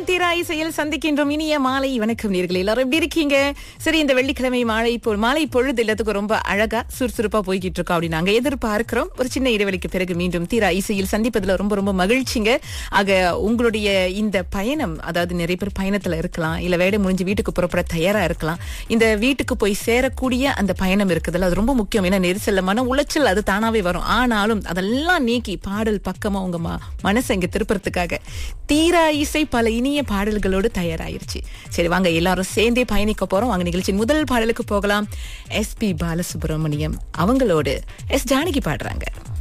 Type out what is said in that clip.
தீரா இசையில் சந்திக்கின்றோம். இனிய மாலை வணக்கம் நேயர்களே, எல்லாரும் எப்படி இருக்கீங்க? சரி, இந்த வெள்ளிக்கிழமை மாலை பொழுது எல்லாத்துக்கும் ரொம்ப அழகா சுறுசுறுப்பா போய்கிட்டு இருக்கோம் அப்படி நாங்க எதிர்பார்க்கிறோம். ஒரு சின்ன இடைவெளிக்கு பிறகு மீண்டும் தீரா இசையில் சந்திப்பதுல ரொம்ப ரொம்ப மகிழ்ச்சிங்க. ஆக உங்களுடைய இந்த பயணம், அதாவது நிறைய பேர் பயணத்துல இருக்கலாம், இல்ல வேலை முடிஞ்சு வீட்டுக்கு புறப்பட தயாரா இருக்கலாம். இந்த வீட்டுக்கு போய் சேரக்கூடிய அந்த பயணம் இருக்குதுல்ல, அது ரொம்ப முக்கியம். ஏன்னா நெரிசல்ல மன உளைச்சல் அது தானாவே வரும். ஆனாலும் அதெல்லாம் நீக்கி பாடல் பக்கமா உங்க மனசை இங்க திருப்புறதுக்காக தீரா இசை பல இனிய பாடல்களோடு தயாராயிருச்சு. சரி, வாங்க எல்லாரும் சேர்ந்தே பயணிக்க போறோம். வாங்க நிகழ்ச்சியின் முதல் பாடலுக்கு போகலாம். SP பாலசுப்ரமணியம் அவங்களோடு எஸ் ஜானகி பாடுறாங்க.